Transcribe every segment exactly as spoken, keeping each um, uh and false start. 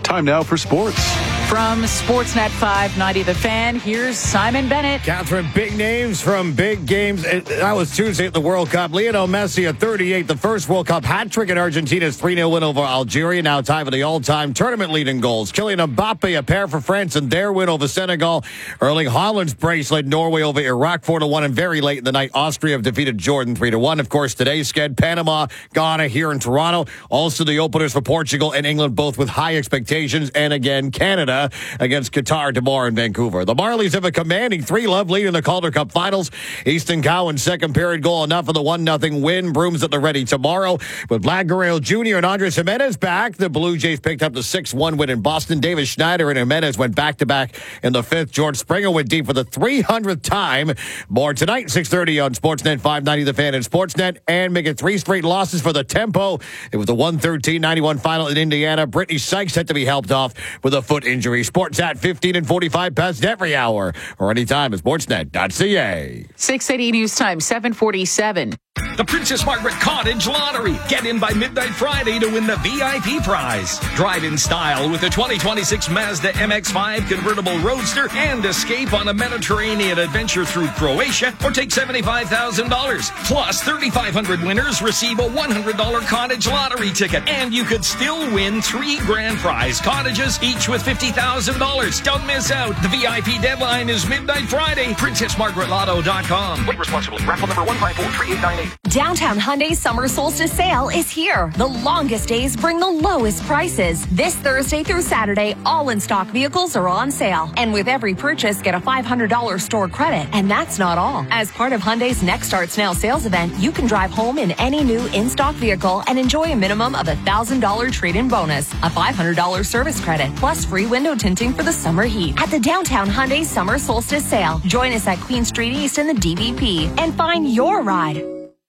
Time now for sports. From Sportsnet five ninety The Fan, here's Simon Bennett. Catherine, big names from big games. That was Tuesday at the World Cup. Lionel Messi at thirty-eight, the first World Cup hat trick in Argentina's three nil win over Algeria. Now tied for the all-time tournament leading goals. Kylian Mbappe, a pair for France in their win over Senegal. Erling Haaland's brace led Norway over Iraq four to one, and very late in the night, Austria have defeated Jordan three to one. Of course, today's sked, Panama, Ghana here in Toronto. Also the openers for Portugal and England, both with high expectations. And again, Canada against Qatar tomorrow in Vancouver. The Marlies have a commanding three-love lead in the Calder Cup Finals. Easton Cowan's second period goal enough for the one nothing win. Brooms at the ready tomorrow. With Vlad Guerrero Junior and Andres Jimenez back, the Blue Jays picked up the six one win in Boston. Davis Schneider and Jimenez went back-to-back in the fifth. George Springer went deep for the three hundredth time. More tonight, six thirty on Sportsnet five ninety The Fan and Sportsnet. And making three straight losses for the Tempo. It was the one thirteen ninety-one final in Indiana. Brittany Sykes had to be helped off with a foot injury. Sports at fifteen and forty-five past every hour or anytime at sportsnet dot c a. six eighty News Time, seven forty-seven. The Princess Margaret Cottage Lottery. Get in by midnight Friday to win the V I P prize. Drive in style with the twenty twenty-six Mazda M X five convertible roadster and escape on a Mediterranean adventure through Croatia or take seventy-five thousand dollars. Plus, thirty-five hundred winners receive a one hundred dollars cottage lottery ticket. And you could still win three grand prize cottages, each with fifty thousand dollars. Don't miss out. The V I P deadline is midnight Friday. princess margaret lotto dot com. Wait responsibly. Raffle number one five four three eight nine eight. Downtown Hyundai's summer solstice sale is here. The longest days bring the lowest prices. This Thursday through Saturday, all in-stock vehicles are on sale. And with every purchase, get a five hundred dollars store credit. And that's not all. As part of Hyundai's Next Starts Now sales event, you can drive home in any new in-stock vehicle and enjoy a minimum of a one thousand dollars trade-in bonus, a five hundred dollars service credit, plus free window tinting for the summer heat. At the Downtown Hyundai Summer Solstice Sale, join us at Queen Street East in the D V P and find your ride.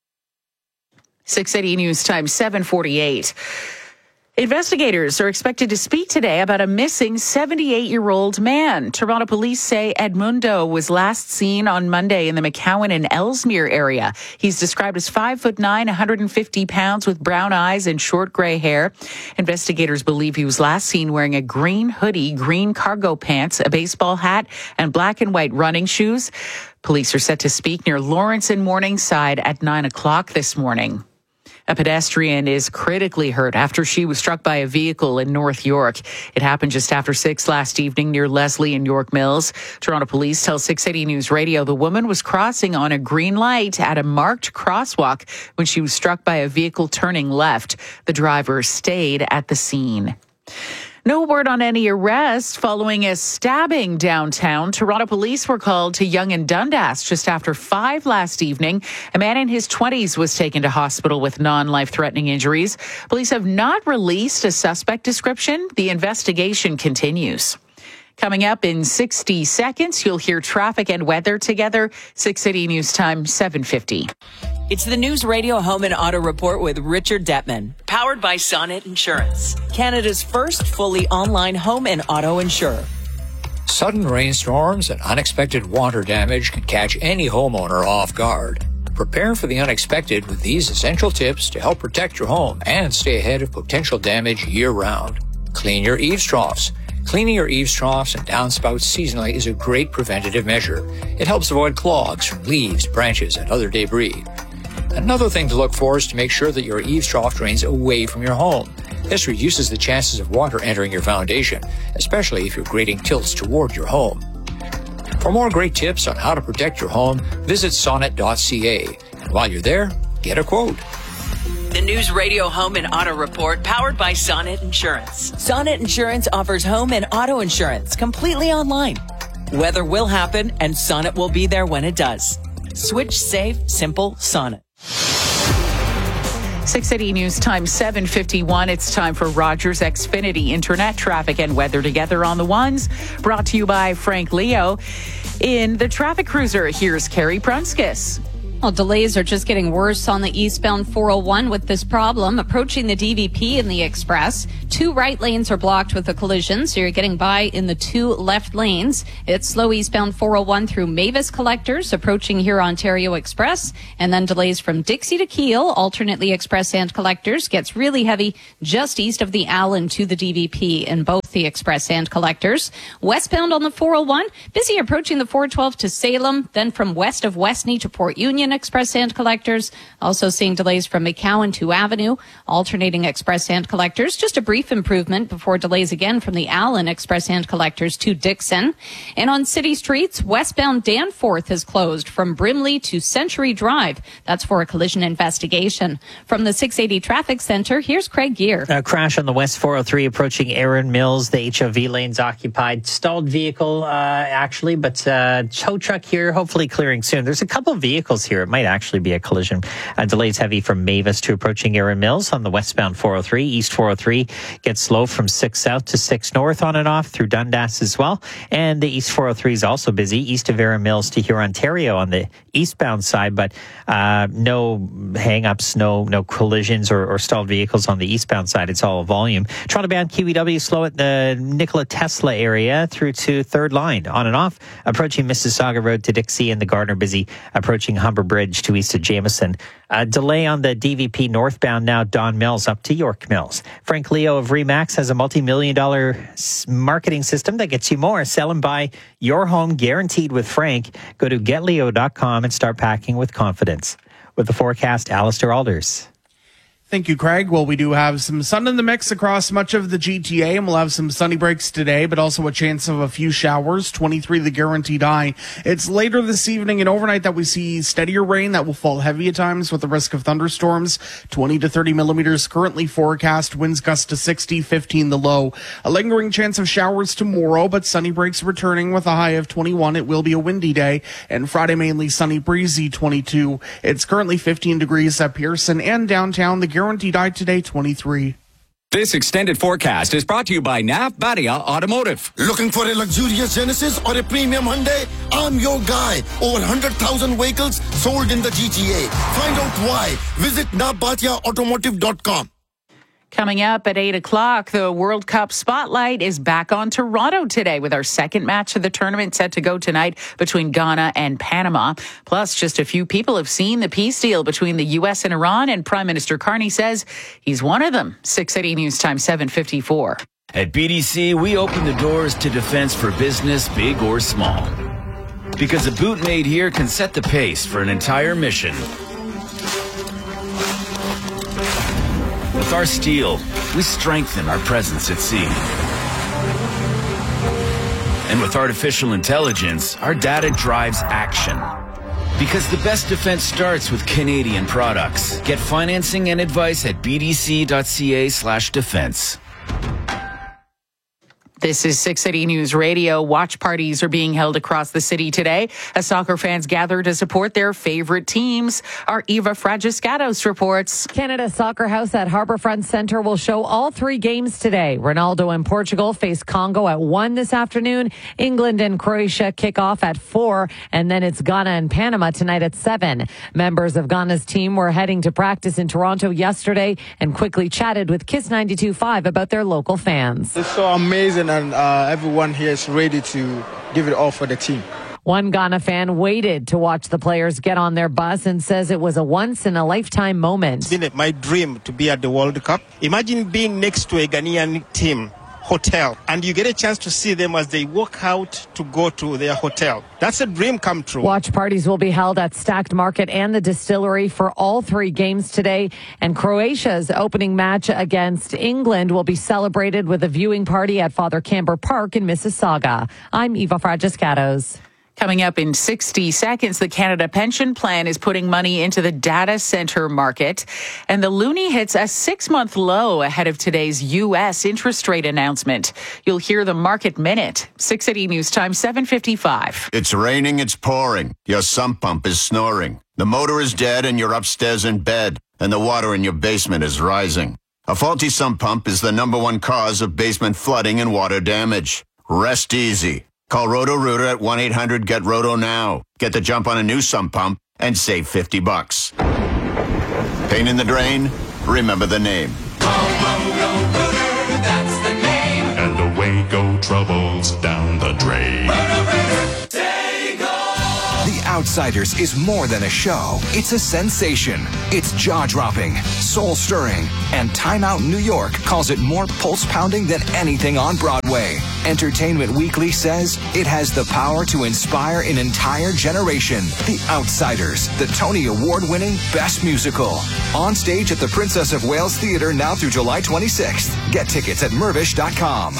six eighty News Time, seven forty-eight. Investigators are expected to speak today about a missing seventy-eight-year-old man. Toronto police say Edmundo was last seen on Monday in the McCowan and Ellesmere area. He's described as five foot nine, one hundred fifty pounds with brown eyes and short gray hair. Investigators believe he was last seen wearing a green hoodie, green cargo pants, a baseball hat, and black and white running shoes. Police are set to speak near Lawrence and Morningside at nine o'clock this morning. A pedestrian is critically hurt after she was struck by a vehicle in North York. It happened just after six last evening near Leslie and York Mills. Toronto police tell six eighty News Radio the woman was crossing on a green light at a marked crosswalk when she was struck by a vehicle turning left. The driver stayed at the scene. No word on any arrests following a stabbing downtown. Toronto police were called to Yonge and Dundas just after five last evening. A man in his twenties was taken to hospital with non-life-threatening injuries. Police have not released a suspect description. The investigation continues. Coming up in sixty seconds, you'll hear traffic and weather together. six eighty News Time, seven fifty. It's the News Radio Home and Auto Report with Richard Detman, powered by Sonnet Insurance, Canada's first fully online home and auto insurer. Sudden rainstorms and unexpected water damage can catch any homeowner off guard. Prepare for the unexpected with these essential tips to help protect your home and stay ahead of potential damage year-round. Clean your eaves troughs. Cleaning your eaves troughs and downspouts seasonally is a great preventative measure. It helps avoid clogs from leaves, branches, and other debris. Another thing to look for is to make sure that your eaves trough drains away from your home. This reduces the chances of water entering your foundation, especially if your grading tilts toward your home. For more great tips on how to protect your home, visit sonnet dot c a. And while you're there, get a quote. The News Radio Home and Auto Report, powered by Sonnet Insurance. Sonnet Insurance offers home and auto insurance completely online. Weather will happen, and Sonnet will be there when it does. Switch safe, simple Sonnet. six eighty News Time, seven fifty-one. It's time for Rogers Xfinity Internet traffic and weather together on the ones. Brought to you by Frank Leo. In the traffic cruiser, here's Carrie Prunskis. Well, delays are just getting worse on the eastbound four oh one with this problem. Approaching the D V P in the Express, two right lanes are blocked with a collision, so you're getting by in the two left lanes. It's slow eastbound four oh one through Mavis Collectors, approaching here Ontario Express, and then delays from Dixie to Kiel, alternately Express and Collectors, gets really heavy just east of the Allen to the D V P in both with the express and collectors. Westbound on the four oh one, busy approaching the four twelve to Salem. Then from west of Westney to Port Union, express and collectors. Also seeing delays from McCowan to Avenue. Alternating express and collectors. Just a brief improvement before delays again from the Allen express and collectors to Dixon. And on city streets, westbound Danforth is closed from Brimley to Century Drive. That's for a collision investigation. From the six eighty Traffic Center, here's Craig Gear. A crash on the West four oh three approaching Erin Mills. The H O V lane's occupied. Stalled vehicle, uh, actually, but uh, tow truck here, hopefully clearing soon. There's a couple vehicles here. It might actually be a collision. Uh, delays heavy from Mavis to approaching Erin Mills on the westbound four oh three. East four oh three gets slow from six south to six north on and off through Dundas as well. And the East four oh three is also busy east of Erin Mills to Huron, Ontario on the eastbound side, but uh, no hang-ups, no no collisions or, or stalled vehicles on the eastbound side. It's all volume. Toronto-bound Q E W slow at the Nikola Tesla area through to third line on and off, approaching Mississauga Road to Dixie, and the Gardner busy approaching Humber Bridge to east of Jameson. A delay on the D V P northbound now Don Mills up to York Mills. Frank Leo of Remax has a multi-million dollar marketing system that gets you more. Sell and buy your home guaranteed with Frank. Go to get leo dot com and start packing with confidence. With the forecast, Alistair Alders. Thank you, Craig. Well, we do have some sun in the mix across much of the G T A, and we'll have some sunny breaks today, but also a chance of a few showers. twenty-three the guaranteed high. It's later this evening and overnight that we see steadier rain that will fall heavy at times with the risk of thunderstorms. twenty to thirty millimeters currently forecast. Winds gust to sixty, fifteen the low. A lingering chance of showers tomorrow, but sunny breaks returning with a high of twenty-one. It will be a windy day, and Friday mainly sunny, breezy, twenty-two. It's currently fifteen degrees at Pearson and downtown. The guaranteed high today, twenty-three. This extended forecast is brought to you by Nav Badia Automotive. Looking for a luxurious Genesis or a premium Hyundai? I'm your guy. Over one hundred thousand vehicles sold in the G T A. Find out why. Visit nav badia automotive dot com. Coming up at eight o'clock, the World Cup spotlight is back on Toronto today with our second match of the tournament set to go tonight between Ghana and Panama. Plus, just a few people have seen the peace deal between the U S and Iran, and Prime Minister Carney says he's one of them. six eighty News Time, seven fifty-four. At B D C, we open the doors to defense for business, big or small. Because a boot made here can set the pace for an entire mission. With our steel, we strengthen our presence at sea. And with artificial intelligence, our data drives action. Because the best defense starts with Canadian products. Get financing and advice at b d c dot c a slash defense. This is six eighty News Radio. Watch parties are being held across the city today as soccer fans gather to support their favorite teams. Our Eva Fragiscatos reports. Canada Soccer House at Harbourfront Centre will show all three games today. Ronaldo and Portugal face Congo at one this afternoon. England and Croatia kick off at four, and then it's Ghana and Panama tonight at seven. Members of Ghana's team were heading to practice in Toronto yesterday and quickly chatted with Kiss ninety-two point five about their local fans. It's so amazing, and uh, everyone here is ready to give it all for the team. One Ghana fan waited to watch the players get on their bus and says it was a once-in-a-lifetime moment. It's been my dream to be at the World Cup. Imagine being next to a Ghanaian team hotel, and you get a chance to see them as they walk out to go to their hotel. That's a dream come true. Watch parties will be held at Stacked Market and the Distillery for all three games today. And Croatia's opening match against England will be celebrated with a viewing party at Father Camber Park in Mississauga. I'm Eva Fragiscatos. Coming up in sixty seconds, the Canada Pension Plan is putting money into the data center market, and the loonie hits a six-month low ahead of today's U S interest rate announcement. You'll hear the Market Minute. six eighty News Time, seven fifty-five. It's raining, it's pouring. Your sump pump is snoring. The motor is dead and you're upstairs in bed, and the water in your basement is rising. A faulty sump pump is the number one cause of basement flooding and water damage. Rest easy. Call Roto-Rooter at one eight hundred get roto now. Get the jump on a new sump pump and save fifty bucks. Pain in the drain? Remember the name. Roto-Rooter, that's the name. And away go troubles down the drain. Roto-Rooter, take off. The Outsiders is more than a show. It's a sensation. It's jaw-dropping, soul-stirring, and Time Out New York calls it more pulse-pounding than anything on Broadway. Entertainment Weekly says it has the power to inspire an entire generation. The Outsiders, the Tony Award-winning Best Musical. On stage at the Princess of Wales Theatre now through July twenty-sixth. Get tickets at mervish dot com.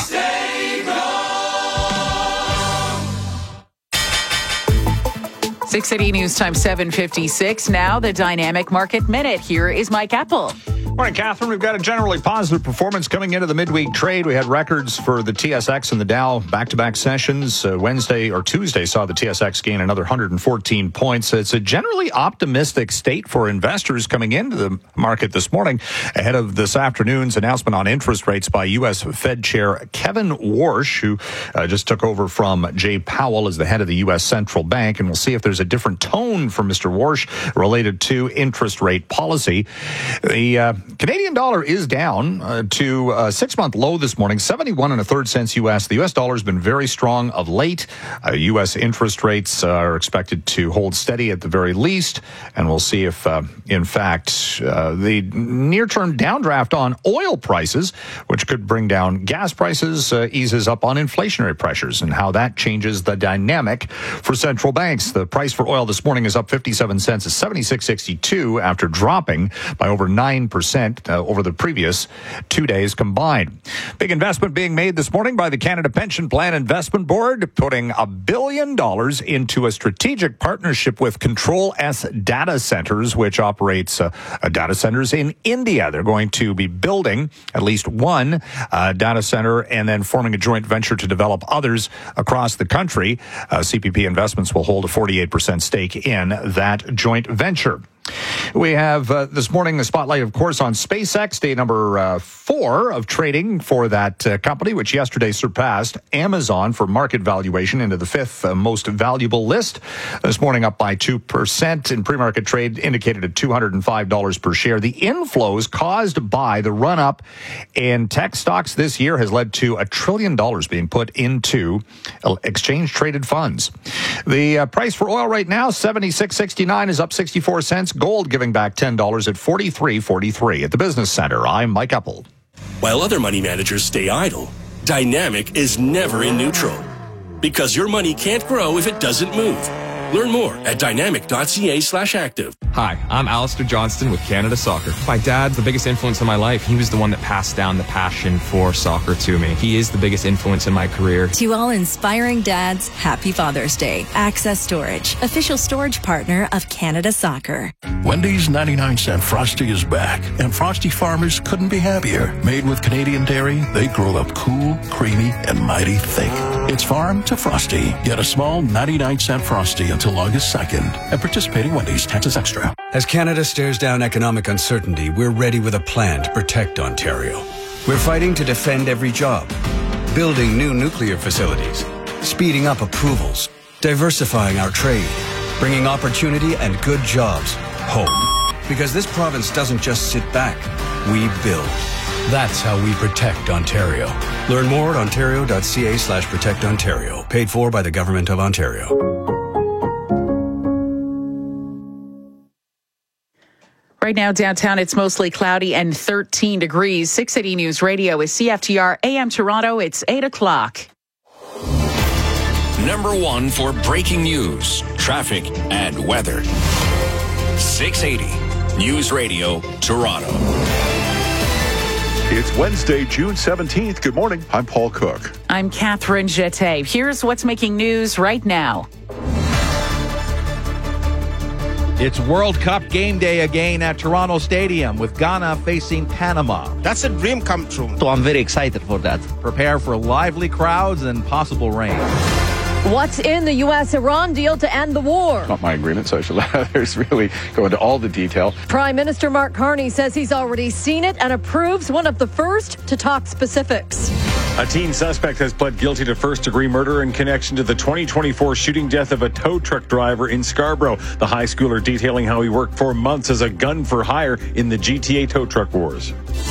six thirty News Time, seven fifty-six. Now the Dynamic Market Minute. Here is Mike Apple. Morning, Catherine. We've got a generally positive performance coming into the midweek trade. We had records for the T S X and the Dow back-to-back sessions. Uh, Wednesday or Tuesday saw the T S X gain another one hundred fourteen points. It's a generally optimistic state for investors coming into the market this morning ahead of this afternoon's announcement on interest rates by U S Fed Chair Kevin Warsh, who uh, just took over from Jay Powell as the head of the U S Central Bank. And we'll see if there's a different tone from Mister Warsh related to interest rate policy. The uh, Canadian dollar is down uh, to a six-month low this morning, seventy-one and a third cents U S. The U S dollar has been very strong of late. Uh, U S interest rates uh, are expected to hold steady at the very least, and we'll see if, uh, in fact, uh, the near-term downdraft on oil prices, which could bring down gas prices, uh, eases up on inflationary pressures, and how that changes the dynamic for central banks. The price for oil this morning is up fifty-seven cents to seventy-six sixty-two after dropping by over nine percent. Uh, over the previous two days combined. Big investment being made this morning by the Canada Pension Plan Investment Board, putting a billion dollars into a strategic partnership with Control S Data Centers, which operates uh, data centers in India. They're going to be building at least one uh, data center and then forming a joint venture to develop others across the country. Uh, C P P Investments will hold a forty-eight percent stake in that joint venture. We have uh, this morning the spotlight, of course, on SpaceX, day number uh, four of trading for that uh, company, which yesterday surpassed Amazon for market valuation into the fifth uh, most valuable list. This morning up by two percent in pre-market trade, indicated at two hundred five dollars per share. The inflows caused by the run-up in tech stocks this year has led to a trillion dollars being put into exchange-traded funds. The uh, price for oil right now, seventy-six sixty-nine, is up sixty-four cents. Gold giving back ten dollars at forty-three forty-three. At the Business Center, I'm Mike Apple. While other money managers stay idle, Dynamic is never in neutral. Because your money can't grow if it doesn't move. Learn more at dynamic.ca slash active. Hi, I'm Alistair Johnston with Canada Soccer. My dad's the biggest influence in my life. He was the one that passed down the passion for soccer to me. He is the biggest influence in my career. To all inspiring dads, happy Father's Day. Access Storage, official storage partner of Canada Soccer. Wendy's ninety-nine cent Frosty is back, and Frosty farmers couldn't be happier. Made with Canadian dairy, they grow up cool, creamy, and mighty thick. It's farm to Frosty. Get a small ninety-nine cent Frosty until August second. At participating Wendy's, taxes extra. As Canada stares down economic uncertainty, we're ready with a plan to protect Ontario. We're fighting to defend every job, building new nuclear facilities, speeding up approvals, diversifying our trade, bringing opportunity and good jobs home. Because this province doesn't just sit back, we build. That's how we protect Ontario. Learn more at ontario.ca slash protect Ontario. Paid for by the Government of Ontario. Right now, downtown, it's mostly cloudy and thirteen degrees. six eighty News Radio is C F T R A M Toronto. It's eight o'clock. Number one for breaking news, traffic, and weather. six eighty News Radio, Toronto. It's Wednesday, June seventeenth. Good morning. I'm Paul Cook. I'm Catherine Jette. Here's what's making news right now. It's World Cup game day again at Toronto Stadium with Ghana facing Panama. That's a dream come true. So I'm very excited for that. Prepare for lively crowds and possible rain. What's in the U S Iran deal to end the war? Not my agreement, so I should let others really go into all the detail. Prime Minister Mark Carney says he's already seen it and approves one of the first to talk specifics. A teen suspect has pled guilty to first-degree murder in connection to the twenty twenty-four shooting death of a tow truck driver in Scarborough. The high schooler detailing how he worked for months as a gun for hire in the G T A tow truck wars.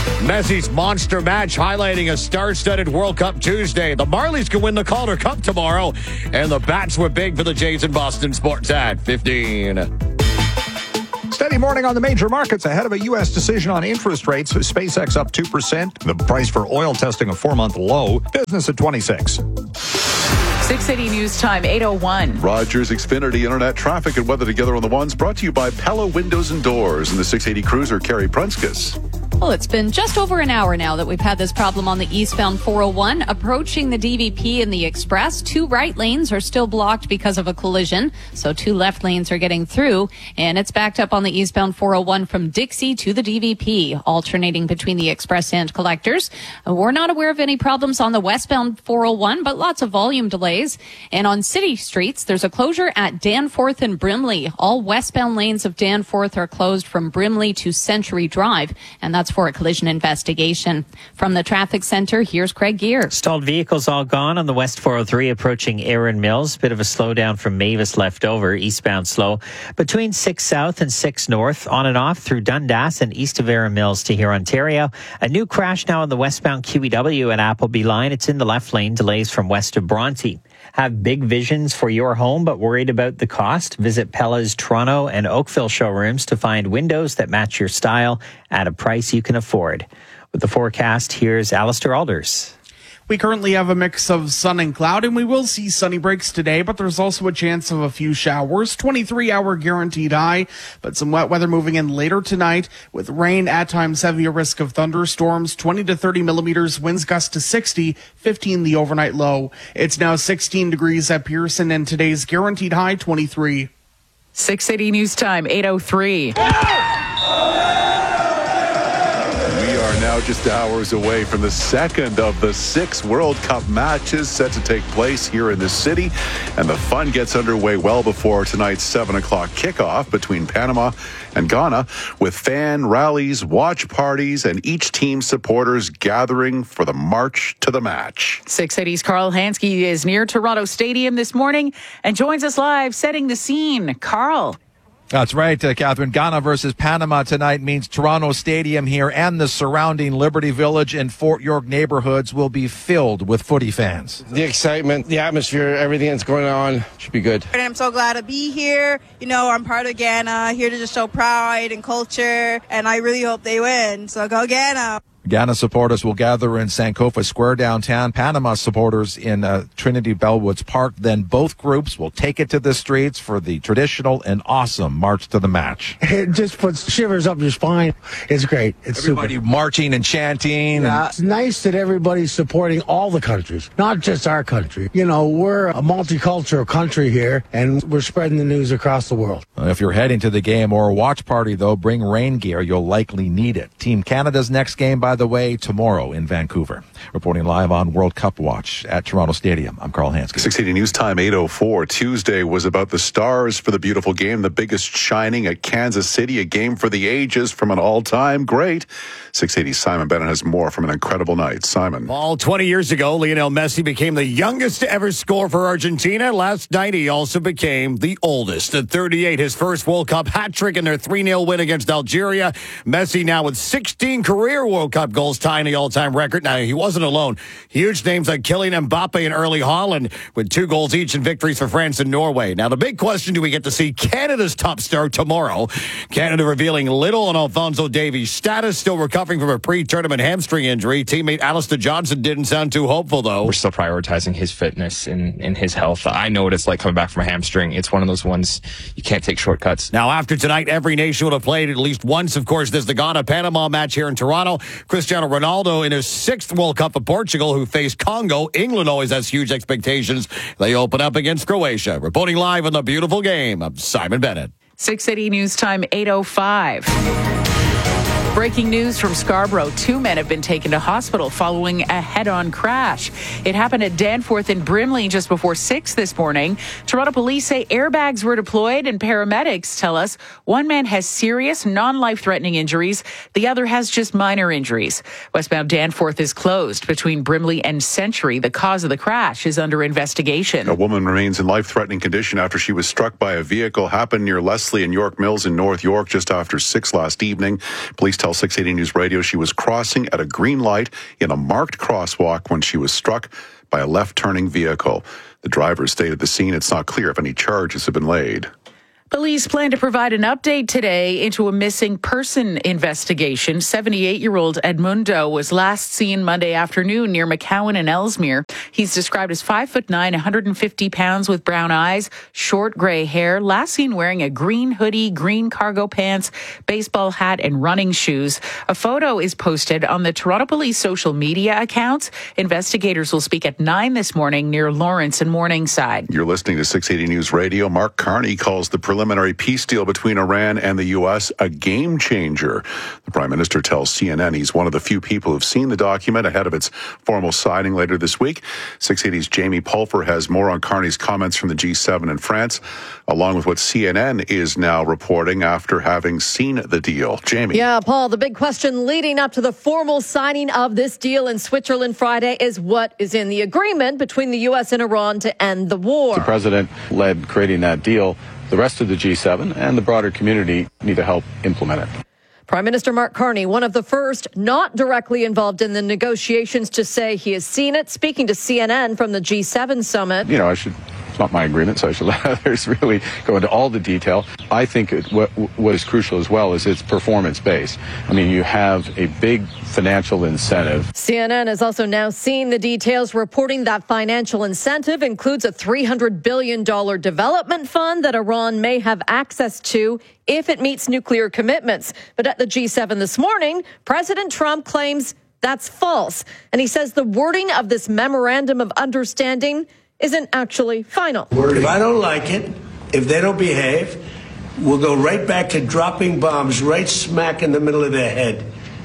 Messi's monster match highlighting a star-studded World Cup Tuesday. The Marlies can win the Calder Cup tomorrow, and the bats were big for the Jays in Boston. Sports at fifteen. Steady morning on the major markets ahead of a U S decision on interest rates. SpaceX up two percent. The price for oil testing a four-month low. Business at twenty-six. six eighty News Time, eight oh one. Rogers Xfinity Internet traffic and weather together on the ones brought to you by Pella Windows and Doors and the six eighty Cruiser, Carrie Prunskis. Well, it's been just over an hour now that we've had this problem on the eastbound four oh one approaching the D V P and the Express. Two right lanes are still blocked because of a collision, so two left lanes are getting through, and it's backed up on the eastbound four oh one from Dixie to the D V P, alternating between the Express and Collectors. We're not aware of any problems on the westbound four oh one, but lots of volume delays. And on city streets, there's a closure at Danforth and Brimley. All westbound lanes of Danforth are closed from Brimley to Century Drive, and that's for a collision investigation. From the traffic center, here's Craig Gear. Stalled vehicles all gone on the West four oh three approaching Erin Mills. Bit of a slowdown from Mavis left over, eastbound slow. Between six South and six North, on and off through Dundas and east of Erin Mills to here, Ontario. A new crash now on the westbound Q E W at Appleby line. It's in the left lane, delays from west of Bronte. Have big visions for your home but worried about the cost? Visit Pella's Toronto and Oakville showrooms to find windows that match your style at a price you can afford. With the forecast, here's Alistair Alders. We currently have a mix of sun and cloud, and we will see sunny breaks today, but there's also a chance of a few showers. twenty-three hour guaranteed high, but some wet weather moving in later tonight with rain, at times heavier risk of thunderstorms, twenty to thirty millimeters, winds gust to sixty, fifteen the overnight low. It's now sixteen degrees at Pearson, and today's guaranteed high twenty-three. six eighty News Time, eight oh three. Now just hours away from the second of the six World Cup matches set to take place here in the city. And the fun gets underway well before tonight's seven o'clock kickoff between Panama and Ghana, with fan rallies, watch parties, and each team's supporters gathering for the march to the match. six eighty's Carl Hansky is near Toronto Stadium this morning and joins us live, setting the scene. Carl. That's right, uh, Catherine. Ghana versus Panama tonight means Toronto Stadium here and the surrounding Liberty Village and Fort York neighborhoods will be filled with footy fans. The excitement, the atmosphere, everything that's going on should be good. And I'm so glad to be here. You know, I'm part of Ghana, here to just show pride and culture, and I really hope they win. So go Ghana. Ghana supporters will gather in Sankofa Square downtown. Panama supporters in uh, Trinity Bellwoods Park. Then both groups will take it to the streets for the traditional and awesome march to the match. It just puts shivers up your spine. It's great. It's Everybody super. marching and chanting. Yeah, and- it's nice that everybody's supporting all the countries, not just our country. You know, we're a multicultural country here, and we're spreading the news across the world. If you're heading to the game or a watch party, though, bring rain gear. You'll likely need it. Team Canada's next game, by the way, tomorrow in Vancouver. Reporting live on World Cup Watch at Toronto Stadium, I'm Carl Hansky. six eighty News Time, eight oh four. Tuesday was about the stars for the beautiful game, the biggest shining at Kansas City, a game for the ages from an all-time great. six eighty Simon Bennett has more from an incredible night. Simon. All twenty years ago, Lionel Messi became the youngest to ever score for Argentina. Last night, he also became the oldest. At thirty-eight, his first World Cup hat-trick in their three nil win against Algeria. Messi now with sixteen career World Cup goals, tying the all-time record. Now, he wasn't alone. Huge names like Kylian Mbappe and Erling Haaland with two goals each in victories for France and Norway. Now, the big question, do we get to see Canada's top star tomorrow? Canada revealing little on Alphonso Davies' status, still recovering from a pre-tournament hamstring injury. Teammate Alistair Johnson didn't sound too hopeful, though. We're still prioritizing his fitness and, and his health. I know what it's like coming back from a hamstring. It's one of those ones you can't take shortcuts. Now, after tonight, every nation will have played at least once. Of course, there's the Ghana-Panama match here in Toronto. Cristiano Ronaldo in his sixth World Cup for Portugal, who faced Congo. England always has huge expectations. They open up against Croatia. Reporting live on the beautiful game, I'm Simon Bennett. six eighty News Time, eight oh five. Breaking news from Scarborough. Two men have been taken to hospital following a head-on crash. It happened at Danforth and Brimley just before six this morning. Toronto police say airbags were deployed, and paramedics tell us one man has serious, non-life-threatening injuries. The other has just minor injuries. Westbound Danforth is closed between Brimley and Century. The cause of the crash is under investigation. A woman remains in life-threatening condition after she was struck by a vehicle. Happened near Leslie and York Mills in North York just after six last evening. Police Tells six eighty News Radio she was crossing at a green light in a marked crosswalk when she was struck by a left-turning vehicle. The driver stayed at the scene. It's not clear if any charges have been laid. Police plan to provide an update today into a missing person investigation. seventy-eight-year-old Edmundo was last seen Monday afternoon near McCowan and Ellesmere. He's described as five foot nine, one hundred fifty pounds with brown eyes, short gray hair, last seen wearing a green hoodie, green cargo pants, baseball hat, and running shoes. A photo is posted on the Toronto Police social media accounts. Investigators will speak at nine this morning near Lawrence and Morningside. You're listening to six eighty News Radio. Mark Carney calls the preliminary peace deal between Iran and the U S a game changer. The Prime Minister tells C N N he's one of the few people who've seen the document ahead of its formal signing later this week. six eighty's Jamie Pulfer has more on Carney's comments from the G seven in France, along with what C N N is now reporting after having seen the deal. Jamie. Yeah, Paul, the big question leading up to the formal signing of this deal in Switzerland Friday is what is in the agreement between the U S and Iran to end the war. The president led creating that deal. The rest of the G seven and the broader community need to help implement it. Prime Minister Mark Carney, one of the first not directly involved in the negotiations to say he has seen it, speaking to C N N from the G seven summit. You know, I should, it's not my agreement, so I should let others really go into all the detail. I think it, what, what is crucial as well is it's performance-based. I mean, you have a big financial incentive. C N N has also now seen the details, reporting that financial incentive includes a three hundred billion dollars development fund that Iran may have access to if it meets nuclear commitments. But at the G seven this morning, President Trump claims that's false. And he says the wording of this memorandum of understanding isn't actually final. If I don't like it, if they don't behave, we'll go right back to dropping bombs right smack in the middle of their head.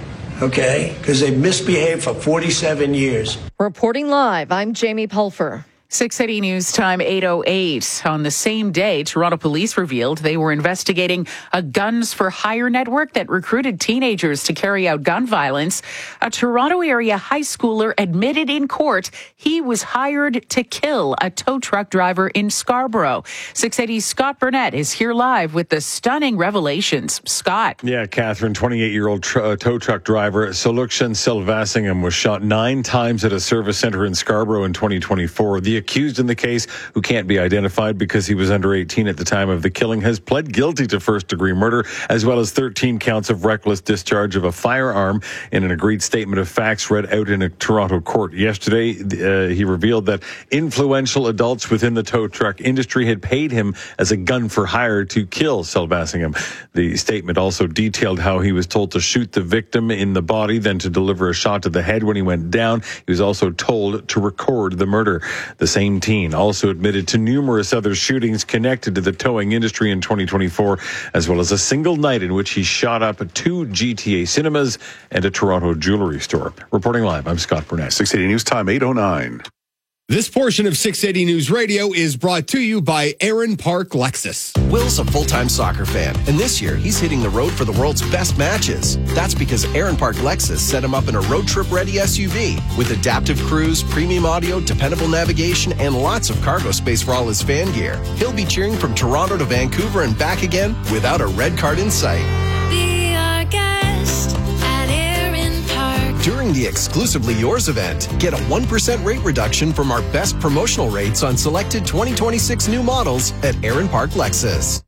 Okay? Because they've misbehaved for forty-seven years. Reporting live, I'm Jamie Pulfer. six eighty News Time, eight oh eight. On the same day, Toronto police revealed they were investigating a Guns for Hire network that recruited teenagers to carry out gun violence. A Toronto area high schooler admitted in court he was hired to kill a tow truck driver in Scarborough. six eighty's Scott Burnett is here live with the stunning revelations. Scott. Yeah, Catherine, twenty-eight-year-old tr- uh, tow truck driver Solukshan Silvasingham was shot nine times at a service center in Scarborough in twenty twenty-four. The accused in the case, who can't be identified because he was under eighteen at the time of the killing, has pled guilty to first-degree murder, as well as thirteen counts of reckless discharge of a firearm. In an agreed statement of facts read out in a Toronto court yesterday, uh, he revealed that influential adults within the tow truck industry had paid him as a gun for hire to kill Silvasingham. The statement also detailed how he was told to shoot the victim in the body, then to deliver a shot to the head when he went down. He was also told to record the murder. The same teen also admitted to numerous other shootings connected to the towing industry in twenty twenty-four, as well as a single night in which he shot up two G T A cinemas and a Toronto jewelry store. Reporting live, I'm Scott Burnett. six eighty News Time, eight oh nine. This portion of six eighty News Radio is brought to you by Aaron Park Lexus. Will's a full-time soccer fan, and this year he's hitting the road for the world's best matches. That's because Aaron Park Lexus set him up in a road trip-ready S U V with adaptive cruise, premium audio, dependable navigation, and lots of cargo space for all his fan gear. He'll be cheering from Toronto to Vancouver and back again without a red card in sight. Be our guest at Aaron Park. During the Exclusively Yours event, get a one percent rate reduction from our best promotional rates on selected twenty twenty-six new models at Aaron Park Lexus.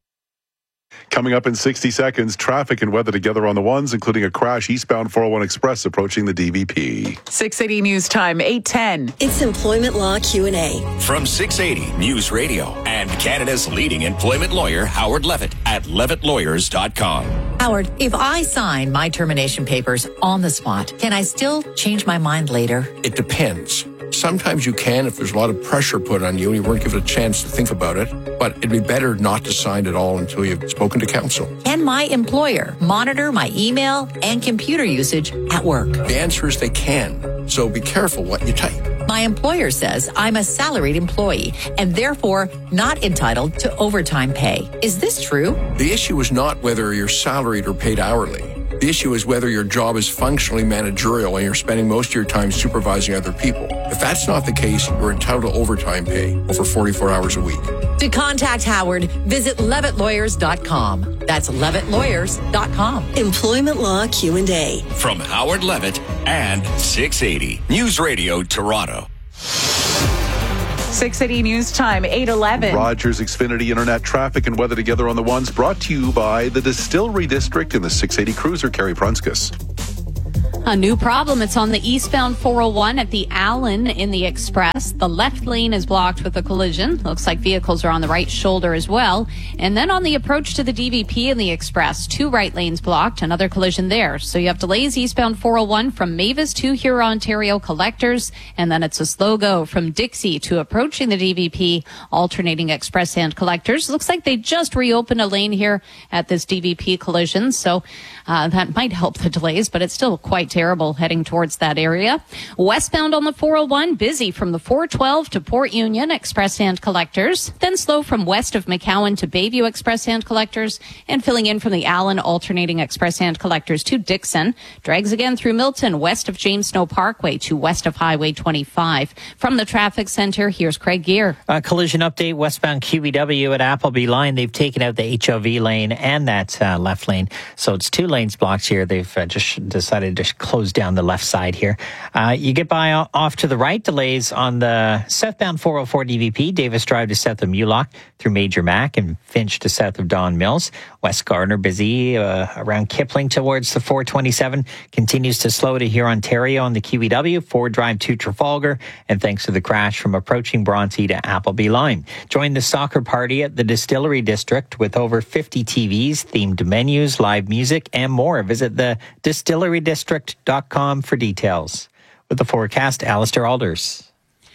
Coming up in sixty seconds, traffic and weather together on the ones, including a crash eastbound four oh one Express approaching the D V P. six eighty News Time, eight ten. It's Employment Law Q and A. From six eighty News Radio and Canada's leading employment lawyer, Howard Levitt, at levitt lawyers dot com. Howard, if I sign my termination papers on the spot, can I still change my mind later? It depends. Sometimes you can if there's a lot of pressure put on you and you weren't given a chance to think about it, but it'd be better not to sign at all until you've spoken to counsel. Can my employer monitor my email and computer usage at work? The answer is they can, so be careful what you type. My employer says I'm a salaried employee and therefore not entitled to overtime pay. Is this true? The issue is not whether you're salaried or paid hourly. The issue is whether your job is functionally managerial and you're spending most of your time supervising other people. If that's not the case, you're entitled to overtime pay over forty-four hours a week. To contact Howard, visit levitt lawyers dot com. That's levitt lawyers dot com. Employment Law Q and A. From Howard Levitt and six eighty News Radio Toronto. six eighty News Time, eight eleven. Rogers Xfinity Internet traffic and weather together on the ones, brought to you by the Distillery District in the six eighty Cruiser. Carrie Prunskis. A new problem. It's on the eastbound four oh one at the Allen in the Express. The left lane is blocked with a collision. Looks like vehicles are on the right shoulder as well. And then on the approach to the D V P in the Express, two right lanes blocked, another collision there. So you have delays eastbound four oh one from Mavis to Huron, Ontario Collectors. And then it's a slow go from Dixie to approaching the D V P, alternating Express and Collectors. Looks like they just reopened a lane here at this D V P collision. So uh, that might help the delays, but it's still quite terrible heading towards that area. Westbound on the four oh one, busy from the four twelve to Port Union, Express and Collectors. Then slow from west of McCowan to Bayview, Express and Collectors. And filling in from the Allen, alternating Express and Collectors to Dixon. Drags again through Milton, west of James Snow Parkway to west of Highway twenty-five. From the traffic center, here's Craig Gear. Uh, collision update, westbound Q E W at Appleby Line. They've taken out the H O V lane and that uh, left lane. So it's two lanes blocked here. They've uh, just decided to close down the left side here. Uh, you get by off to the right, delays on the southbound four oh four D V P, Davis Drive to south of Mulock through Major Mac and Finch to south of Don Mills. West Gardner busy uh, around Kipling towards the four twenty-seven, continues to slow to here Ontario on the Q E W, Ford Drive to Trafalgar, and thanks to the crash from approaching Bronte to Appleby Line. Join the soccer party at the Distillery District with over fifty T Vs, themed menus, live music, and more. Visit the distillery district dot com for details. With the forecast, Alistair Alders.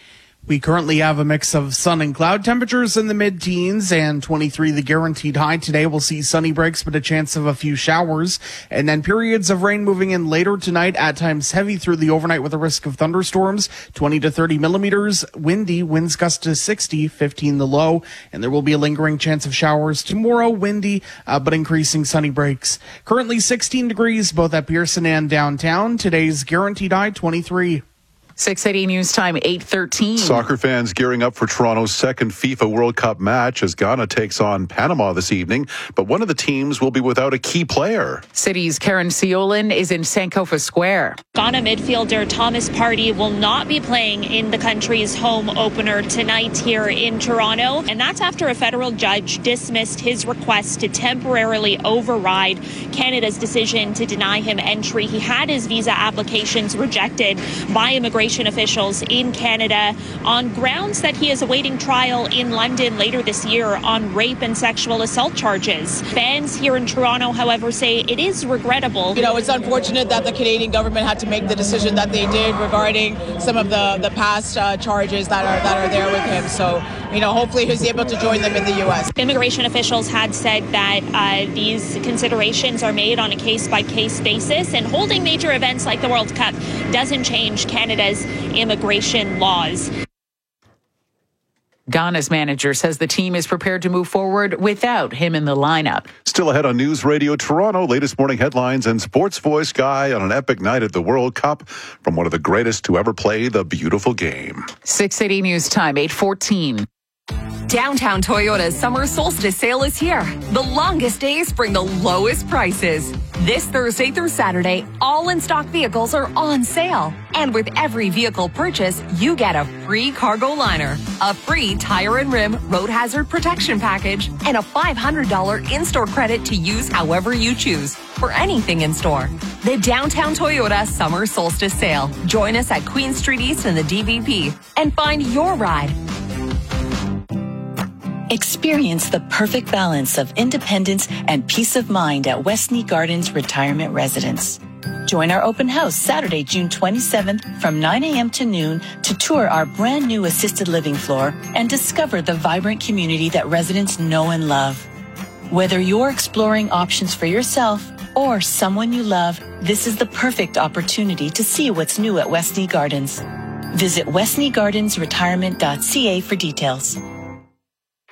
We currently have a mix of sun and cloud, temperatures in the mid-teens, and twenty-three the guaranteed high. Today we'll see sunny breaks, but a chance of a few showers. And then periods of rain moving in later tonight, at times heavy through the overnight with a risk of thunderstorms, twenty to thirty millimeters, windy, winds gust to sixty, fifteen the low. And there will be a lingering chance of showers tomorrow, windy, uh, but increasing sunny breaks. Currently sixteen degrees, both at Pearson and downtown. Today's guaranteed high, twenty-three. six eighty News Time, eight thirteen. Soccer fans gearing up for Toronto's second FIFA World Cup match as Ghana takes on Panama this evening. But one of the teams will be without a key player. City's Karen Ciolin is in Sankofa Square. Ghana midfielder Thomas Partey will not be playing in the country's home opener tonight here in Toronto. And that's after a federal judge dismissed his request to temporarily override Canada's decision to deny him entry. He had his visa applications rejected by immigration officials in Canada on grounds that he is awaiting trial in London later this year on rape and sexual assault charges. Fans here in Toronto, however, say it is regrettable. You know, it's unfortunate that the Canadian government had to make the decision that they did regarding some of the, the past uh, charges that are that are there with him. So, you know, hopefully he's able to join them in the U S. Immigration officials had said that uh, these considerations are made on a case-by-case basis, and holding major events like the World Cup doesn't change Canada's immigration laws. Ghana's manager says the team is prepared to move forward without him in the lineup. Still ahead on News Radio Toronto, latest morning headlines and sports voice guy on an epic night at the World Cup from one of the greatest to ever play the beautiful game. six eighty News Time, eight fourteen. Downtown Toyota's summer solstice sale is here. The longest days bring the lowest prices. This Thursday through Saturday, all in-stock vehicles are on sale. And with every vehicle purchase, you get a free cargo liner, a free tire and rim road hazard protection package, and a five hundred dollars in-store credit to use however you choose for anything in store. The Downtown Toyota Summer Solstice Sale. Join us at Queen Street East in the D V P and find your ride. Experience the perfect balance of independence and peace of mind at Westney Gardens Retirement Residence. Join our open house Saturday, June twenty-seventh from nine a.m. to noon to tour our brand new assisted living floor and discover the vibrant community that residents know and love. Whether you're exploring options for yourself or someone you love, this is the perfect opportunity to see what's new at Westney Gardens. Visit westney gardens retirement dot c a for details.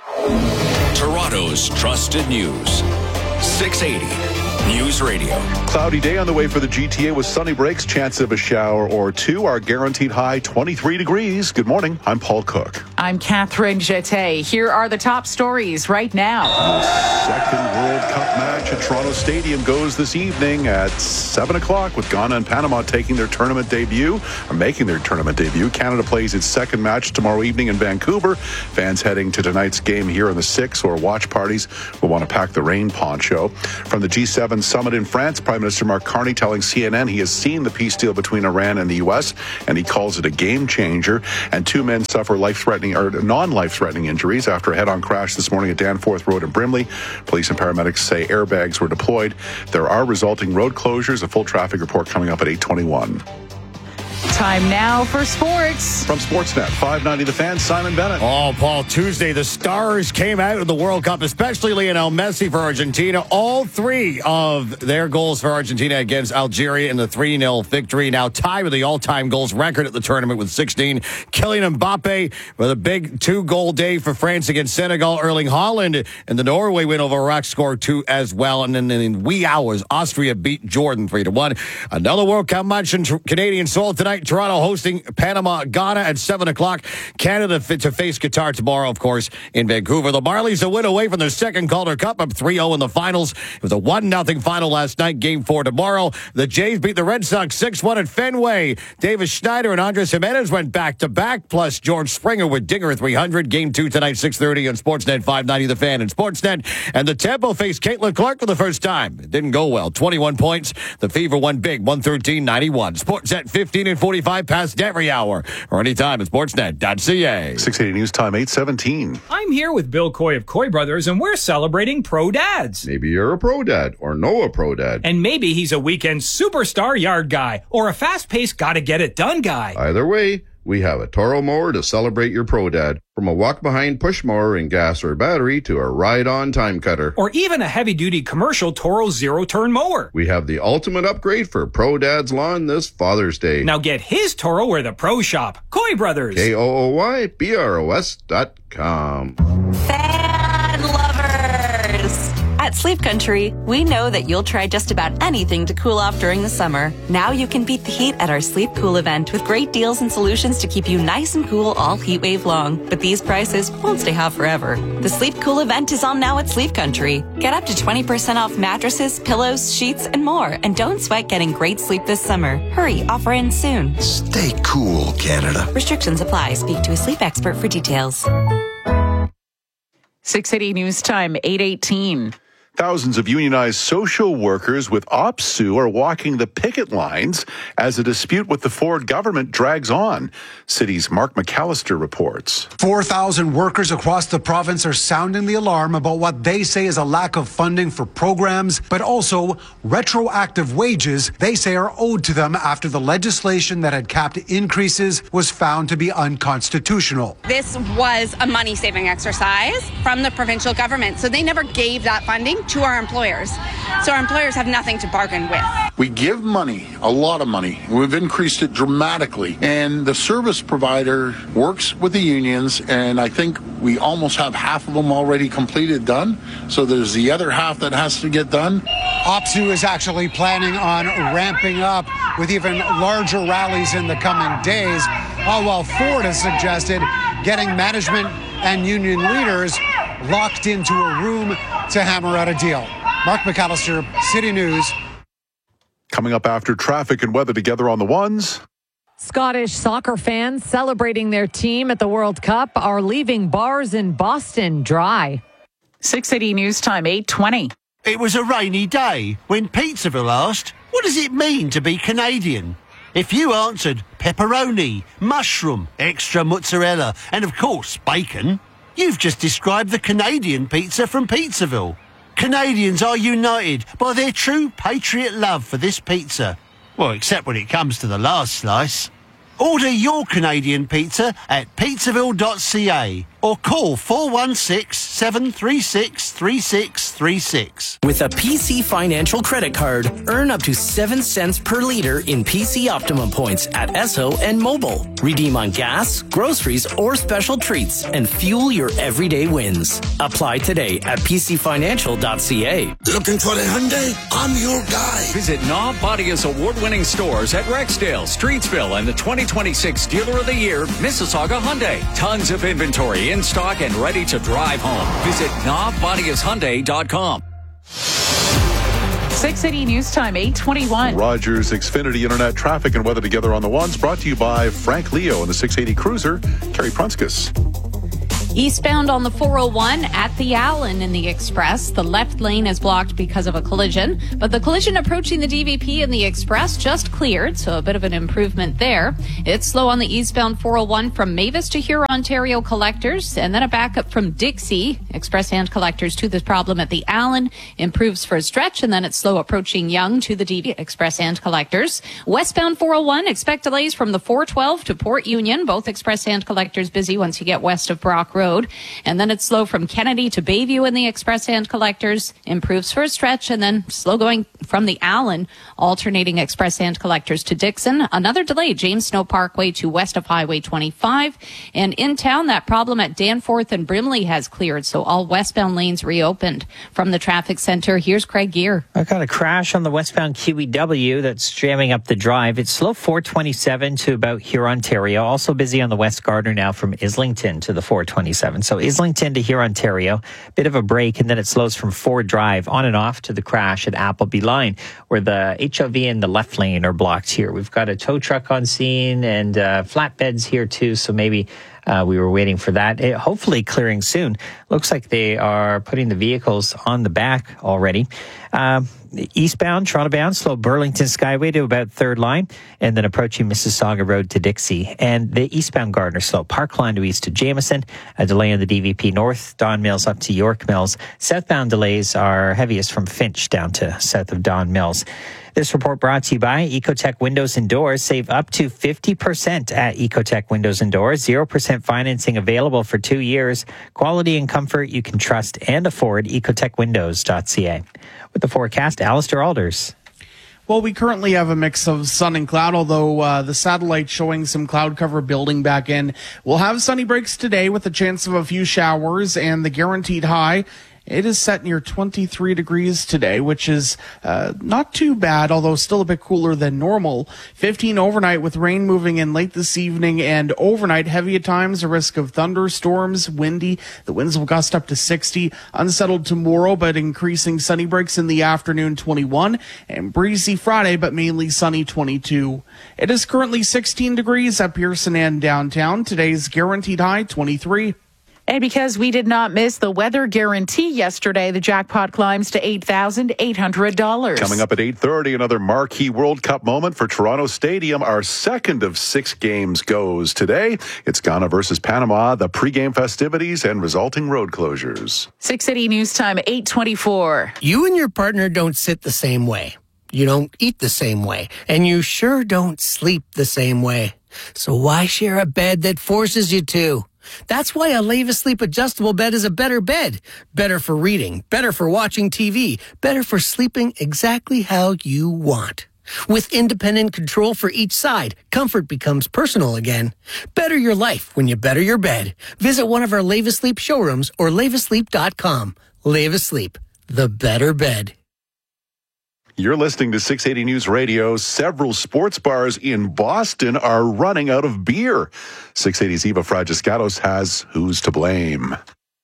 Toronto's trusted news. six eighty News Radio. Cloudy day on the way for the G T A with sunny breaks, chance of a shower or two. Our guaranteed high, twenty-three degrees. Good morning. I'm Paul Cook. I'm Catherine Jete. Here are the top stories right now. The second World Cup match at Toronto Stadium goes this evening at seven o'clock with Ghana and Panama taking their tournament debut, or making their tournament debut. Canada plays its second match tomorrow evening in Vancouver. Fans heading to tonight's game here in the six or watch parties will want to pack the rain poncho. From the G seven summit in France, Prime Minister Mark Carney telling C N N he has seen the peace deal between Iran and the U S, and he calls it a game changer. And two men suffer life-threatening or non-life-threatening injuries after a head-on crash this morning at Danforth Road in Brimley. Police and paramedics say airbags were deployed. There are resulting road closures. A full traffic report coming up at eight twenty-one. Time now for sports. From Sportsnet, five ninety The Fan, Simon Bennett. Oh, Paul, Tuesday, the stars came out of the World Cup, especially Lionel Messi for Argentina. All three of their goals for Argentina against Algeria in the three nil victory. Now tied with the all-time goals record at the tournament with sixteen. Kylian Mbappe with a big two-goal day for France against Senegal. Erling Haaland and the Norway win over Iraq scored two as well. And then in wee hours, Austria beat Jordan three to one. Another World Cup match in Canadian soil tonight. Toronto hosting Panama, Ghana at seven o'clock. Canada fit to face Qatar tomorrow, of course, in Vancouver. The Marlies a win away from their second Calder Cup, up three oh in the finals. It was a one nothing final last night, game four tomorrow. The Jays beat the Red Sox six one at Fenway. Davis Schneider and Andres Jimenez went back-to-back, plus George Springer with Dinger three hundred. Game two tonight, six thirty on Sportsnet five ninety The Fan and Sportsnet. And the Tempo faced Caitlin Clark for the first time. It didn't go well. twenty-one points. The Fever won big, one thirteen ninety-one. Sportsnet fifteen and forty-five past every hour or anytime at sportsnet dot c a. six eighty News Time, eight seventeen. I'm here with Bill Coy of Coy Brothers, and we're celebrating Pro Dads. Maybe you're a Pro Dad or know a Pro Dad. And maybe he's a weekend superstar yard guy or a fast-paced gotta-get-it-done guy. Either way, we have a Toro mower to celebrate your Pro Dad. From a walk-behind push mower in gas or battery to a ride-on time cutter. Or even a heavy-duty commercial Toro zero-turn mower. We have the ultimate upgrade for Pro Dad's lawn this Father's Day. Now get his Toro where the pros shop. Coy Brothers. K O O Y B R O S dot com. Fan lovers! At Sleep Country, we know that you'll try just about anything to cool off during the summer. Now you can beat the heat at our Sleep Cool event with great deals and solutions to keep you nice and cool all heat wave long. But these prices won't stay hot forever. The Sleep Cool event is on now at Sleep Country. Get up to twenty percent off mattresses, pillows, sheets, and more. And don't sweat getting great sleep this summer. Hurry, offer ends soon. Stay cool, Canada. Restrictions apply. Speak to a sleep expert for details. six eighty News Time, eight eighteen. Thousands of unionized social workers with OPSEU are walking the picket lines as a dispute with the Ford government drags on. City's Mark McAllister reports. four thousand workers across the province are sounding the alarm about what they say is a lack of funding for programs, but also retroactive wages they say are owed to them after the legislation that had capped increases was found to be unconstitutional. This was a money-saving exercise from the provincial government, so they never gave that funding to our employers. So our employers have nothing to bargain with. We give money, a lot of money. We've increased it dramatically. And the service provider works with the unions, and I think we almost have half of them already completed, done. So there's the other half that has to get done. OPSEU is actually planning on ramping up with even larger rallies in the coming days, all while Ford has suggested getting management and union leaders locked into a room to hammer out a deal. Mark McAllister, City News. Coming up after traffic and weather together on the ones. Scottish soccer fans celebrating their team at the World Cup are leaving bars in Boston dry. six eighty News Time, eight twenty. It was a rainy day when Pizzaville asked, what does it mean to be Canadian? If you answered pepperoni, mushroom, extra mozzarella, and of course bacon, you've just described the Canadian pizza from Pizzaville. Canadians are united by their true patriot love for this pizza. Well, except when it comes to the last slice. Order your Canadian pizza at pizzaville dot c a or call four one six, seven three six, three six three six. With a P C Financial credit card, earn up to seven cents per liter in P C Optimum points at Esso and Mobile. Redeem on gas, groceries, or special treats and fuel your everyday wins. Apply today at p c financial dot c a. Looking for the Hyundai? I'm your guy. Visit Knob Bodia's award-winning stores at Rexdale, Streetsville, and the twenty twenty-six Dealer of the Year, Mississauga Hyundai. Tons of inventory in stock and ready to drive home. Visit knob bodias hyundai dot com. six eighty News Time, eight twenty-one. Rogers Xfinity Internet traffic and weather together on the ones, brought to you by Frank Leo and the six eighty Cruiser, Terry Prunskis. Eastbound on the four oh one at the Allen in the Express. The left lane is blocked because of a collision, but the collision approaching the D V P in the Express just cleared, so a bit of an improvement there. It's slow on the eastbound four oh one from Mavis to Huron-Ontario collectors, and then a backup from Dixie. Express and collectors to this problem at the Allen improves for a stretch, and then it's slow approaching Young to the D V P Express and collectors. Westbound four oh one, expect delays from the four twelve to Port Union. Both Express and collectors busy once you get west of Brock Road. And then it's slow from Kennedy to Bayview in the Express and collectors, improves for a stretch, and then slow going from the Allen, alternating Express and collectors to Dixon. Another delay, James Snow Parkway to west of Highway twenty-five. And in town, that problem at Danforth and Brimley has cleared, so all westbound lanes reopened. From the traffic center, here's Craig Gear. I got a crash on the westbound Q E W that's jamming up the drive. It's slow four twenty-seven to about Huron-Ontario. Also busy on the West Gardner now from Islington to the four twenty-seven. So Islington to Huron-Ontario, bit of a break, and then it slows from Ford Drive on and off to the crash at Appleby Line, where the H O V and the left lane are blocked here. We've got a tow truck on scene and uh, flatbeds here too, so maybe Uh, we were waiting for that. It, hopefully clearing soon. Looks like they are putting the vehicles on the back already. Um, eastbound, Toronto bound, slow Burlington Skyway to about third line, and then approaching Mississauga Road to Dixie. And the eastbound Gardner slow Parkline to east to Jameson. A delay on the D V P North, Don Mills up to York Mills. Southbound delays are heaviest from Finch down to south of Don Mills. This report brought to you by Ecotech Windows and Doors. Save up to fifty percent at Ecotech Windows and Doors. zero percent financing available for two years. Quality and comfort you can trust and afford. ecotech windows dot c a. With the forecast, Alistair Alders. Well, we currently have a mix of sun and cloud, although uh, the satellite showing some cloud cover building back in. We'll have sunny breaks today with a chance of a few showers, and the guaranteed high, it is set near twenty-three degrees today, which is uh, not too bad, although still a bit cooler than normal. fifteen overnight with rain moving in late this evening, and overnight heavy at times, a risk of thunderstorms, windy. The winds will gust up to sixty. Unsettled tomorrow, but increasing sunny breaks in the afternoon, twenty-one. And breezy Friday, but mainly sunny, twenty-two. It is currently sixteen degrees at Pearson and downtown. Today's guaranteed high, twenty-three. And because we did not miss the weather guarantee yesterday, the jackpot climbs to eight thousand eight hundred dollars. Coming up at eight thirty, another marquee World Cup moment for Toronto Stadium. Our second of six games goes today. It's Ghana versus Panama, the pregame festivities and resulting road closures. six eighty News Time, eight twenty-four. You and your partner don't sit the same way. You don't eat the same way. And you sure don't sleep the same way. So why share a bed that forces you to? That's why a Leva Sleep adjustable bed is a better bed. Better for reading, better for watching T V, better for sleeping exactly how you want. With independent control for each side, comfort becomes personal again. Better your life when you better your bed. Visit one of our Leva Sleep showrooms or leva sleep dot com. Leva Sleep, the better bed. You're listening to six eighty News Radio. Several sports bars in Boston are running out of beer. six eighty's Eva Fragiscatos has Who's to Blame.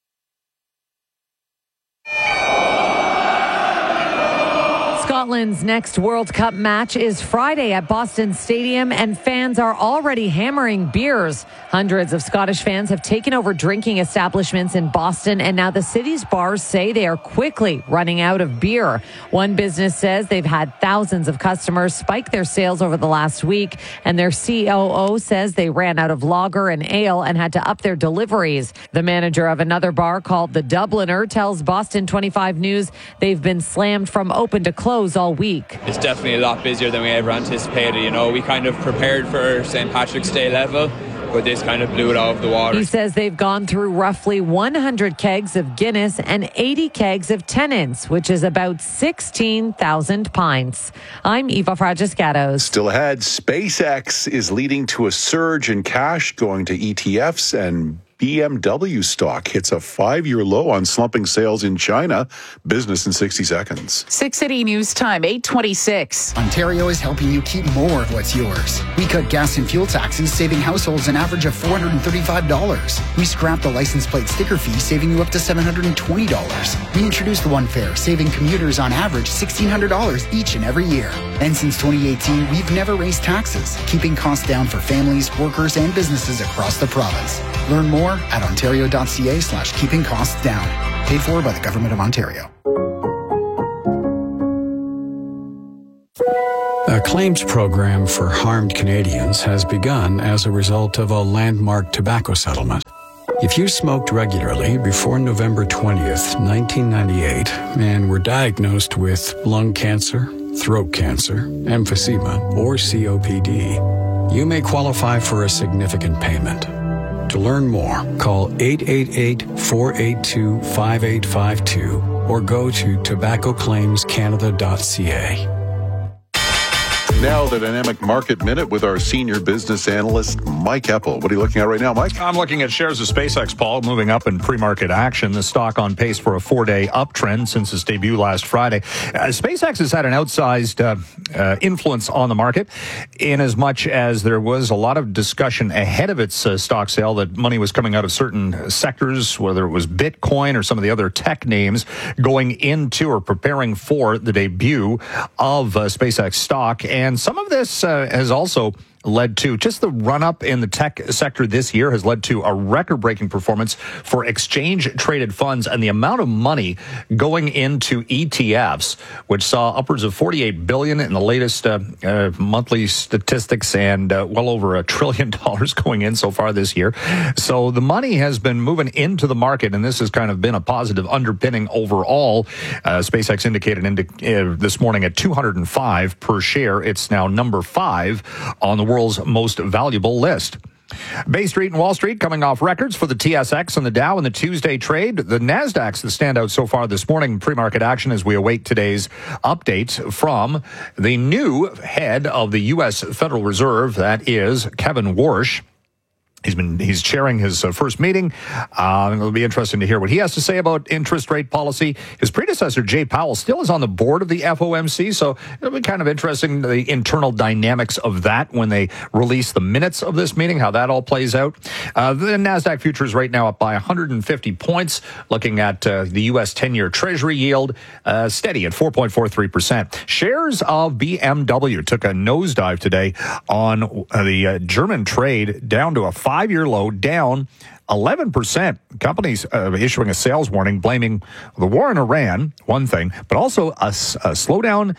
Scotland's next World Cup match is Friday at Boston Stadium, and fans are already hammering beers. Hundreds of Scottish fans have taken over drinking establishments in Boston, and now the city's bars say they are quickly running out of beer. One business says they've had thousands of customers spike their sales over the last week, and their C O O says they ran out of lager and ale and had to up their deliveries. The manager of another bar called the Dubliner tells Boston twenty-five News they've been slammed from open to close all week. It's definitely a lot busier than we ever anticipated. You know, we kind of prepared for Saint Patrick's Day level, but this kind of blew it out of the water. He says they've gone through roughly one hundred kegs of Guinness and eighty kegs of Tennent's, which is about sixteen thousand pints. I'm Eva Fragiscatos. Still ahead, SpaceX is leading to a surge in cash going to E T Fs, and B M W stock hits a five-year low on slumping sales in China. Business in sixty seconds. six City News Time, eight twenty-six. Ontario is helping you keep more of what's yours. We cut gas and fuel taxes, saving households an average of four hundred thirty-five dollars. We scrapped the license plate sticker fee, saving you up to seven hundred twenty dollars. We introduced the One Fare, saving commuters on average sixteen hundred dollars each and every year. And since twenty eighteen, we've never raised taxes, keeping costs down for families, workers, and businesses across the province. Learn more at ontario.ca slash keeping costs down. Paid for by the Government of Ontario. A claims program for harmed Canadians has begun as a result of a landmark tobacco settlement. If you smoked regularly before November twentieth, nineteen ninety-eight, and were diagnosed with lung cancer, throat cancer, emphysema, or C O P D, you may qualify for a significant payment. To learn more, call eight eight eight, four eight two, five eight five two or go to tobacco claims canada dot c a. Now the Dynamic Market Minute with our senior business analyst, Mike Eppel. What are you looking at right now, Mike? I'm looking at shares of SpaceX, Paul, moving up in pre-market action. The stock on pace for a four-day uptrend since its debut last Friday. Uh, SpaceX has had an outsized uh, uh, influence on the market in as much as there was a lot of discussion ahead of its uh, stock sale that money was coming out of certain sectors, whether it was Bitcoin or some of the other tech names, going into or preparing for the debut of uh, SpaceX stock. And some of this uh, has also led to just the run-up in the tech sector this year has led to a record-breaking performance for exchange-traded funds, and the amount of money going into E T Fs, which saw upwards of forty-eight billion dollars in the latest uh, uh, monthly statistics, and uh, well over a trillion dollars going in so far this year. So the money has been moving into the market, and this has kind of been a positive underpinning overall. Uh, SpaceX indicated indi- uh, this morning at two hundred five per share. It's now number five on the world's most valuable list. Bay Street and Wall Street coming off records for the T S X and the Dow in the Tuesday trade. The Nasdaq's the standout so far this morning in pre-market action as we await today's update from the new head of the U S Federal Reserve, that is Kevin Warsh. He's been he's chairing his uh, first meeting. Uh, it'll be interesting to hear what he has to say about interest rate policy. His predecessor, Jay Powell, still is on the board of the F O M C, so it'll be kind of interesting, the internal dynamics of that when they release the minutes of this meeting, how that all plays out. Uh, the NASDAQ futures right now up by one hundred fifty points, looking at uh, the U S ten-year Treasury yield uh, steady at four point four three percent. Shares of B M W took a nosedive today on uh, the uh, German trade, down to a five-year low, down eleven percent. Companies uh, issuing a sales warning, blaming the war in Iran, one thing, but also a, a slowdown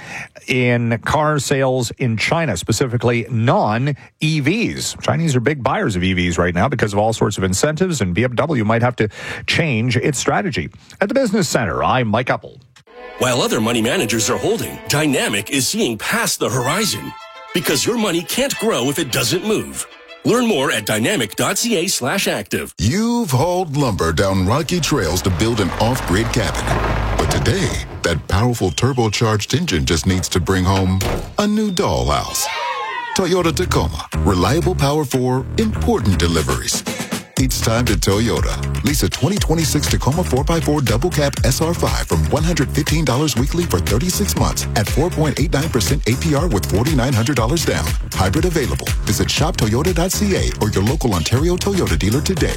in car sales in China, specifically non-E Vs. Chinese are big buyers of E Vs right now because of all sorts of incentives, and B M W might have to change its strategy. At the Business Center, I'm Mike Eppel. While other money managers are holding, Dynamic is seeing past the horizon, because your money can't grow if it doesn't move. Learn more at dynamic.ca slash active. You've hauled lumber down rocky trails to build an off-grid cabin. But today, that powerful turbocharged engine just needs to bring home a new dollhouse. Toyota Tacoma. Reliable power for important deliveries. It's time to Toyota. Lease a twenty twenty-six Tacoma four by four double cab S R five from one hundred fifteen dollars weekly for thirty-six months at four point eight nine percent A P R with four thousand nine hundred dollars down. Hybrid available. Visit shop toyota dot c a or your local Ontario Toyota dealer today.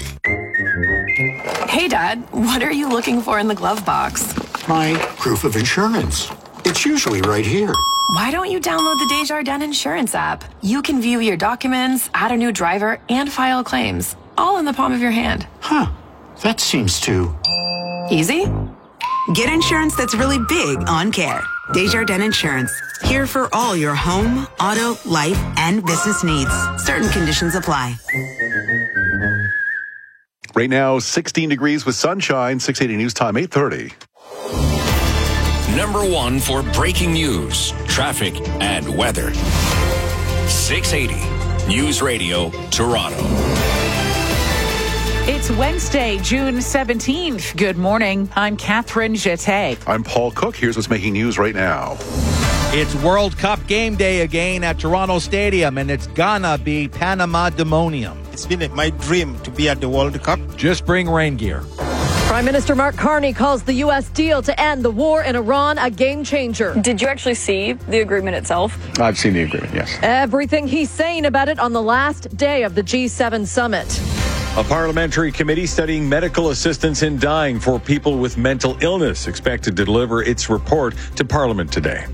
Hey, Dad, what are you looking for in the glove box? My proof of insurance. It's usually right here. Why don't you download the Desjardins Insurance app? You can view your documents, add a new driver, and file claims, all in the palm of your hand. Huh. That seems too easy. Get insurance that's really big on care. Desjardins Insurance. Here for all your home, auto, life, and business needs. Certain conditions apply. Right now, sixteen degrees with sunshine. six eighty News Time, eight thirty. Number one for breaking news, traffic, and weather. six eighty News Radio, Toronto. It's Wednesday, June seventeenth. Good morning. I'm Catherine Jeté. I'm Paul Cook. Here's what's making news right now. It's World Cup game day again at Toronto Stadium, and it's gonna be Panama Demonium. It's been my dream to be at the World Cup. Just bring rain gear. Prime Minister Mark Carney calls the U S deal to end the war in Iran a game changer. Did you actually see the agreement itself? I've seen the agreement, yes. Everything he's saying about it on the last day of the G seven summit. A parliamentary committee studying medical assistance in dying for people with mental illness expected to deliver its report to Parliament today.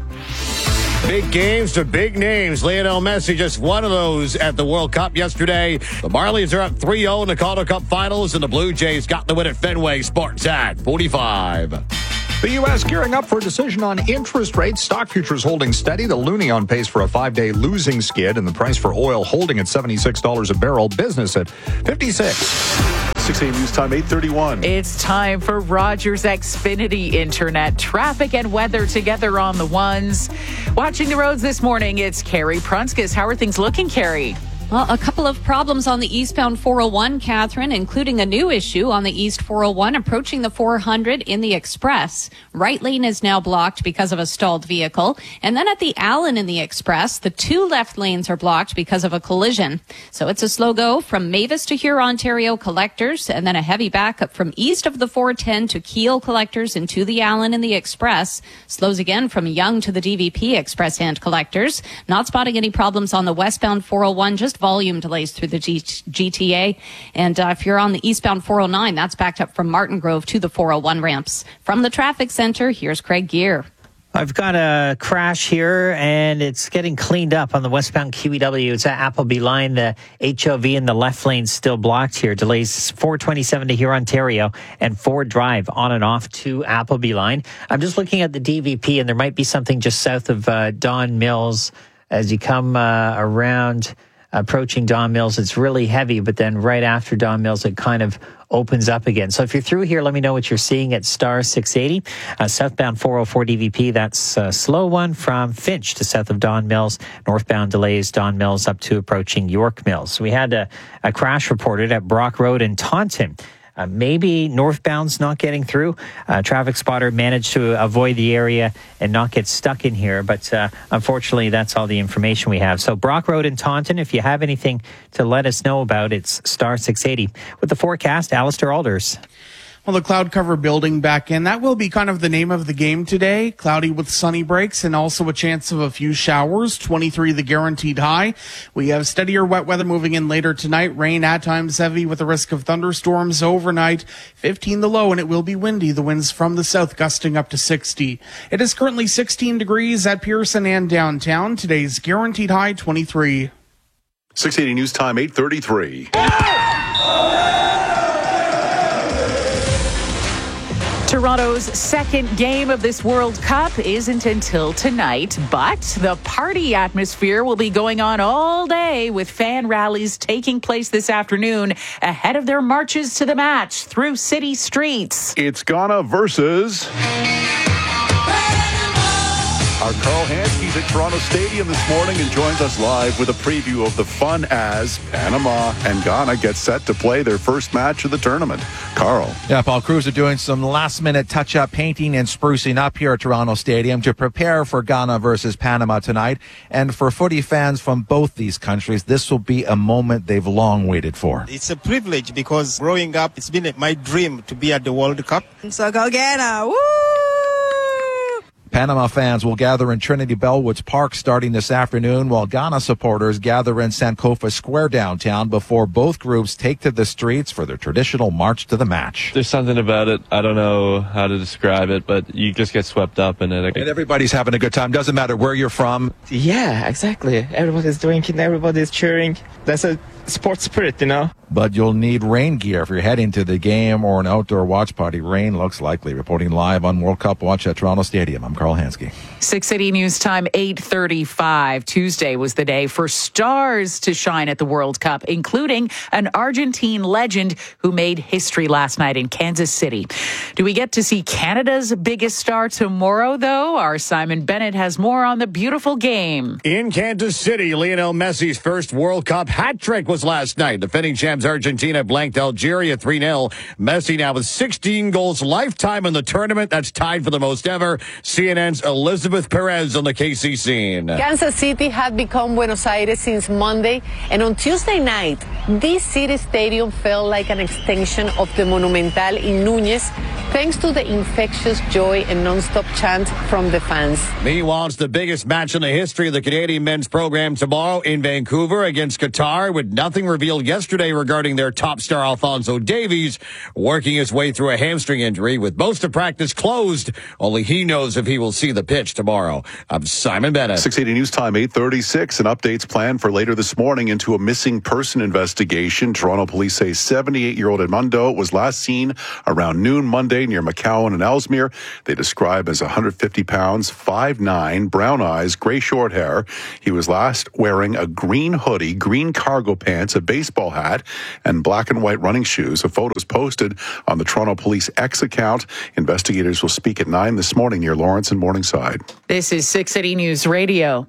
Big games to big names. Lionel Messi, just one of those at the World Cup yesterday. The Marlies are up three oh in the Calder Cup finals, and the Blue Jays got the win at Fenway. Sports at forty-five. The U S gearing up for a decision on interest rates. Stock futures holding steady. The loonie on pace for a five-day losing skid, and the price for oil holding at seventy-six dollars a barrel. Business at fifty-six. six a.m. news time, eight thirty-one. It's time for Rogers Xfinity Internet. Traffic and weather together on the ones. Watching the roads this morning, it's Carrie Prunskis. How are things looking, Carrie? Well, a couple of problems on the eastbound four oh one, Catherine, including a new issue on the east four oh one approaching the four hundred in the Express. Right lane is now blocked because of a stalled vehicle. And then at the Allen in the Express, the two left lanes are blocked because of a collision. So it's a slow go from Mavis to Huron-Ontario collectors, and then a heavy backup from east of the four ten to Kiel collectors and to the Allen in the Express. Slows again from Young to the D V P Express and collectors. Not spotting any problems on the westbound four oh one, just volume delays through the G- GTA. And uh, if you're on the eastbound four oh nine, that's backed up from Martin Grove to the four oh one ramps. From the traffic center, here's Craig Gear. I've got a crash here, and it's getting cleaned up on the westbound Q E W. It's at Appleby line. The H O V in the left lane still blocked here. Delays four twenty-seven to here, Ontario, and Ford Drive on and off to Appleby line. I'm just looking at the D V P, and there might be something just south of uh, Don Mills as you come uh, around. Approaching Don Mills, it's really heavy, but then right after Don Mills, it kind of opens up again. So if you're through here, let me know what you're seeing at Star six eighty. Uh, southbound four oh four D V P, that's a slow one from Finch to south of Don Mills. Northbound delays Don Mills up to approaching York Mills. We had a, a crash reported at Brock Road in Taunton. Uh, maybe northbound's not getting through. Uh, traffic spotter managed to avoid the area and not get stuck in here. But uh, unfortunately, that's all the information we have. So Brock Road in Taunton, if you have anything to let us know about, it's Star six eighty. With the forecast, Alistair Alders. Well, the cloud cover building back in. That will be kind of the name of the game today. Cloudy with sunny breaks and also a chance of a few showers. twenty-three the guaranteed high. We have steadier wet weather moving in later tonight. Rain at times heavy with the risk of thunderstorms overnight. fifteen the low, and it will be windy. The winds from the south gusting up to sixty. It is currently sixteen degrees at Pearson and downtown. Today's guaranteed high twenty-three. six eighty news time, eight thirty-three. Toronto's second game of this World Cup isn't until tonight, but the party atmosphere will be going on all day with fan rallies taking place this afternoon ahead of their marches to the match through city streets. It's Ghana versus... Our Carl Hanske's at Toronto Stadium this morning and joins us live with a preview of the fun as Panama and Ghana get set to play their first match of the tournament. Carl. Yeah, Paul Cruz are doing some last-minute touch-up painting and sprucing up here at Toronto Stadium to prepare for Ghana versus Panama tonight. And for footy fans from both these countries, this will be a moment they've long waited for. It's a privilege because growing up, it's been my dream to be at the World Cup. So go Ghana! Woo! Panama fans will gather in Trinity Bellwoods Park starting this afternoon, while Ghana supporters gather in Sankofa Square downtown before both groups take to the streets for their traditional march to the match. There's something about it. I don't know how to describe it, but you just get swept up in it. And everybody's having a good time. Doesn't matter where you're from. Yeah, exactly. Everybody's drinking, everybody's cheering. That's a sports spirit, you know. But you'll need rain gear if you're heading to the game or an outdoor watch party. Rain looks likely. Reporting live on World Cup Watch at Toronto Stadium, I'm Carl Hansky. six eighty news time, eight thirty-five. Tuesday was the day for stars to shine at the World Cup, including an Argentine legend who made history last night in Kansas City. Do we get to see Canada's biggest star tomorrow, though? Our Simon Bennett has more on the beautiful game. In Kansas City, Lionel Messi's first World Cup hat trick was last night. Defending champs Argentina blanked Algeria three nil. Messi now with sixteen goals lifetime in the tournament. That's tied for the most ever. C N N's Elizabeth Perez on the K C scene. Kansas City had become Buenos Aires since Monday, and on Tuesday night, this city stadium felt like an extension of the Monumental in Núñez, thanks to the infectious joy and non-stop chant from the fans. Meanwhile, it's the biggest match in the history of the Canadian men's program tomorrow in Vancouver against Qatar, with nothing revealed yesterday regarding their top star Alphonso Davies working his way through a hamstring injury, with most of practice closed. Only he knows if he will see the pitch tomorrow. I'm Simon Bennett. six eighty News Time, eight thirty-six, and updates planned for later this morning into a missing person investigation. Toronto police say seventy-eight-year-old Edmundo was last seen around noon Monday near McCowan and Ellesmere. They describe as one hundred fifty pounds, five nine, brown eyes, gray short hair. He was last wearing a green hoodie, green cargo pants, a baseball hat, and black and white running shoes. A photo is posted on the Toronto Police X account. Investigators will speak at nine this morning near Lawrence and Morningside. This is six eighty News Radio.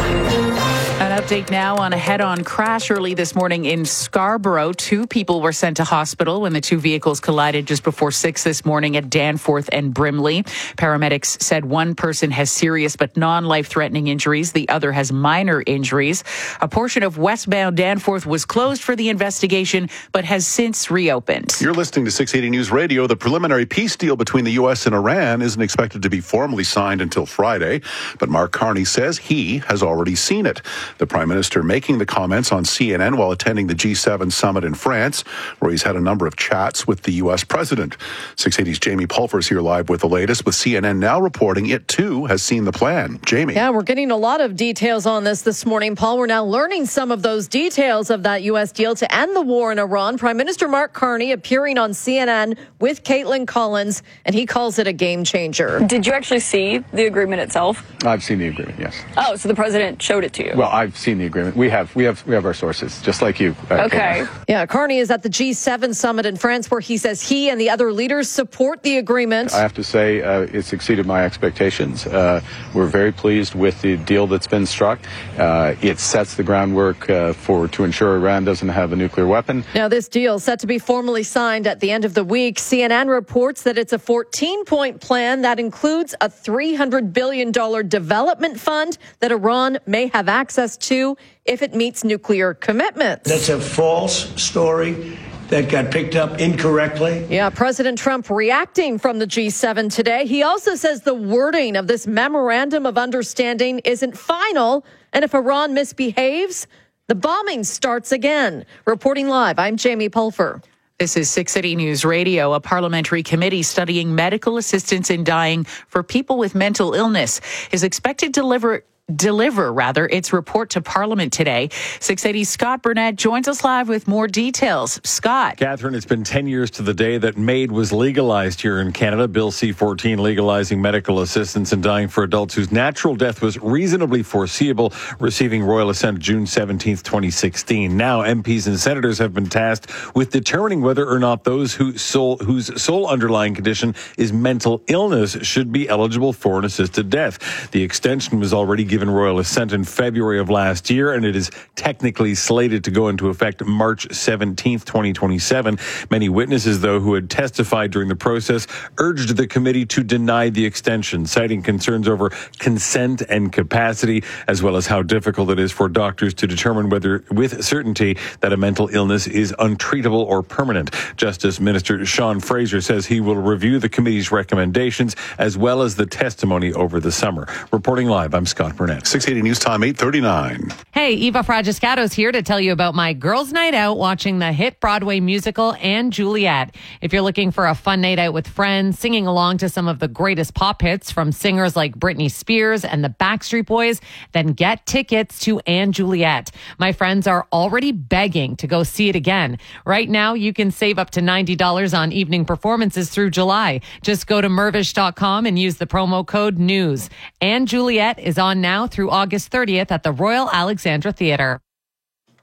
An update now on a head-on crash early this morning in Scarborough. Two people were sent to hospital when the two vehicles collided just before six this morning at Danforth and Brimley. Paramedics said one person has serious but non-life-threatening injuries. The other has minor injuries. A portion of westbound Danforth was closed for the investigation but has since reopened. You're listening to six eighty News Radio. The preliminary peace deal between the U S and Iran isn't expected to be formally signed until Friday, but Mark Carney says he has already seen it. The Prime Minister making the comments on C N N while attending the G seven summit in France, where he's had a number of chats with the U S president. six eighty's Jamie Pulver is here live with the latest, with C N N now reporting it too has seen the plan. Jamie. Yeah, we're getting a lot of details on this this morning, Paul. We're now learning some of those details of that U S deal to end the war in Iran. Prime Minister Mark Carney appearing on C N N with Caitlin Collins, and he calls it a game changer. Did you actually see the agreement itself? I've seen the agreement, yes. Oh, so the president showed it to you? Well, I've seen the agreement. We have, we have, we have our sources, just like you. Uh, okay. Yeah, Carney is at the G seven summit in France, where he says he and the other leaders support the agreement. I have to say, uh, it's exceeded my expectations. Uh, we're very pleased with the deal that's been struck. Uh, it sets the groundwork uh, for to ensure Iran doesn't have a nuclear weapon. Now, this deal set to be formally signed at the end of the week. C N N reports that it's a fourteen-point plan that includes a three hundred billion dollars development fund that Iran may have access to if it meets nuclear commitments. That's a false story that got picked up incorrectly. Yeah, President Trump reacting from the G seven today. He also says the wording of this memorandum of understanding isn't final, and if Iran misbehaves, the bombing starts again. Reporting live, I'm Jamie Pulver. This is six eighty News Radio. A parliamentary committee studying medical assistance in dying for people with mental illness is expected to deliver deliver rather its report to Parliament today. six eighty's Scott Burnett joins us live with more details. Scott. Catherine, it's been ten years to the day that MAID was legalized here in Canada. Bill C fourteen legalizing medical assistance in dying for adults whose natural death was reasonably foreseeable, receiving royal assent June seventeenth, twenty sixteen. Now M Ps and senators have been tasked with determining whether or not those who sole, whose sole underlying condition is mental illness should be eligible for an assisted death. The extension was already given royal assent in February of last year, and it is technically slated to go into effect March seventeenth, twenty twenty-seven. Many witnesses, though, who had testified during the process urged the committee to deny the extension, citing concerns over consent and capacity, as well as how difficult it is for doctors to determine whether, with certainty, that a mental illness is untreatable or permanent. Justice Minister Sean Fraser says he will review the committee's recommendations as well as the testimony over the summer. Reporting live, I'm Scott Burnett. six eighty News Time, eight thirty-nine. Hey, Eva Fragiscato's here to tell you about my girls' night out watching the hit Broadway musical Anne Juliet. If you're looking for a fun night out with friends, singing along to some of the greatest pop hits from singers like Britney Spears and the Backstreet Boys, then get tickets to Anne Juliet. My friends are already begging to go see it again. Right now, you can save up to ninety dollars on evening performances through July. Just go to mervish dot com and use the promo code NEWS. Anne Juliet is on now through August thirtieth at the Royal Alexandra Theatre.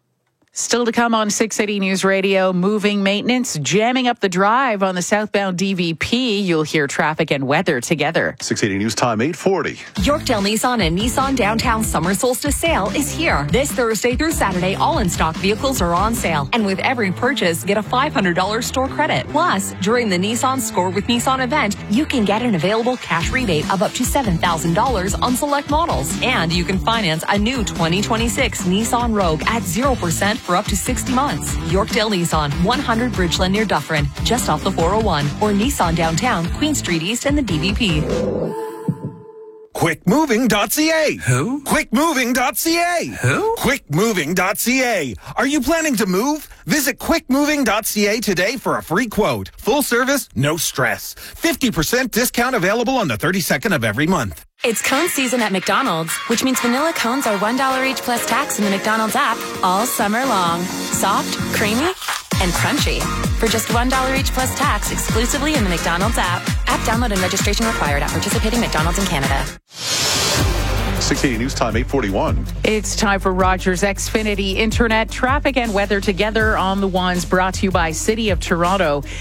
Still to come on six eighty News Radio, moving maintenance jamming up the drive on the southbound D V P. You'll hear traffic and weather together. six eighty News Time, eight forty. Yorkdale Nissan and Nissan Downtown Summer Solstice Sale is here. This Thursday through Saturday, all in-stock vehicles are on sale. And with every purchase, get a five hundred dollars store credit. Plus, during the Nissan Score with Nissan event, you can get an available cash rebate of up to seven thousand dollars on select models. And you can finance a new twenty twenty-six Nissan Rogue at zero percent for up to sixty months. Yorkdale Nissan, one hundred Bridgeland near Dufferin, just off the four oh one. Or Nissan Downtown, Queen Street East and the D V P. quick moving dot c a. Who? quick moving dot c a. Who? quick moving dot c a. Are you planning to move? Visit quick moving dot c a today for a free quote. Full service, no stress. fifty percent discount available on the thirty-second of every month. It's cone season at McDonald's, which means vanilla cones are one dollar each plus tax in the McDonald's app all summer long. Soft, creamy, and crunchy. For just one dollar each plus tax exclusively in the McDonald's app. App download and registration required at participating McDonald's in Canada. six eighty News Time, eight forty-one. It's time for Rogers Xfinity Internet traffic and weather together on the ones brought to you by City of Toronto.